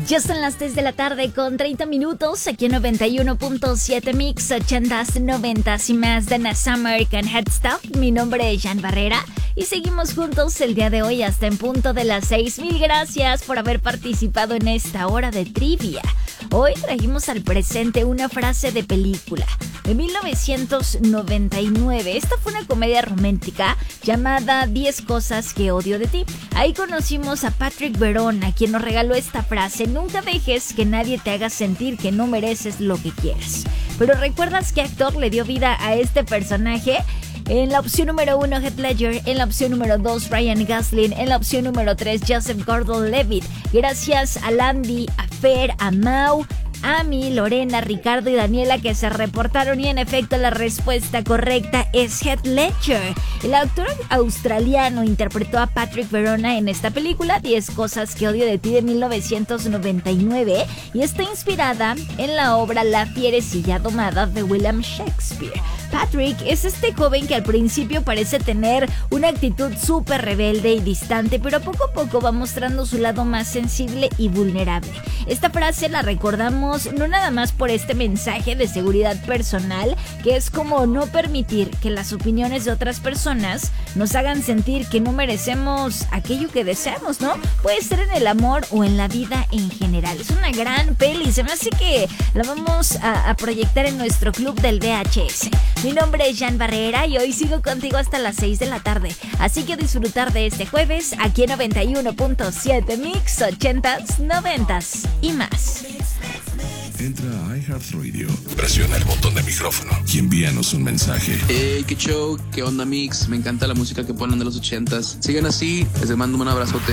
Ya son las 3 de la tarde con 30 minutos aquí en 91.7 Mix, 80s, 90s y más de Donna Summer con Head Stuff. Mi nombre es Jan Barrera y seguimos juntos el día de hoy hasta en punto de las 6. Mil gracias por haber participado en esta hora de trivia. Hoy trajimos al presente una frase de película de 1999. Esta fue una comedia romántica llamada 10 cosas que odio de ti. Ahí conocimos a Patrick Verona, quien nos regaló esta frase: nunca dejes que nadie te haga sentir que no mereces lo que quieres. Pero ¿recuerdas qué actor le dio vida a este personaje? En la opción número 1, Heath Ledger. En la opción número 2, Ryan Gosling. En la opción número 3, Joseph Gordon-Levitt. Gracias a Landy, a Fer, a Mau, Ami, Lorena, Ricardo y Daniela que se reportaron, y en efecto la respuesta correcta es Heath Ledger. El actor australiano interpretó a Patrick Verona en esta película 10 cosas que odio de ti de 1999 y está inspirada en la obra La fierecilla domada de William Shakespeare. Patrick es este joven que al principio parece tener una actitud súper rebelde y distante, pero poco a poco va mostrando su lado más sensible y vulnerable. Esta frase la recordamos no nada más por este mensaje de seguridad personal, que es como no permitir que las opiniones de otras personas nos hagan sentir que no merecemos aquello que deseamos, ¿no? Puede ser en el amor o en la vida en general. Es una gran peli, se me hace que la vamos a proyectar en nuestro club del VHS. Mi nombre es Jan Barrera y hoy sigo contigo hasta las 6 de la tarde. Así que disfrutar de este jueves aquí en 91.7 Mix, 80s, 90s y más. Entra a iHeartRadio, presiona el botón de micrófono y envíanos un mensaje. Hey, qué show, qué onda Mix, me encanta la música que ponen de los 80s. Sigan así, les mando un abrazote.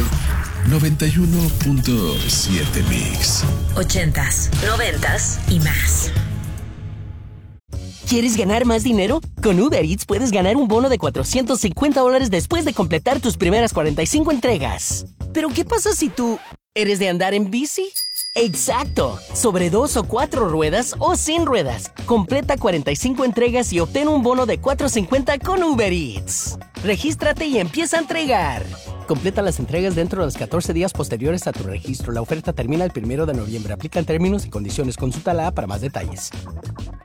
91.7 Mix, 80s, 90s y más. ¿Quieres ganar más dinero? Con Uber Eats puedes ganar un bono de $450 después de completar tus primeras 45 entregas. ¿Pero qué pasa si tú eres de andar en bici? ¡Exacto! Sobre 2 o 4 ruedas o sin ruedas. Completa 45 entregas y obtén un bono de $450 con Uber Eats. Regístrate y empieza a entregar. Completa las entregas dentro de los 14 días posteriores a tu registro. La oferta termina el 1 de noviembre. Aplican términos y condiciones. Consulta la app para más detalles.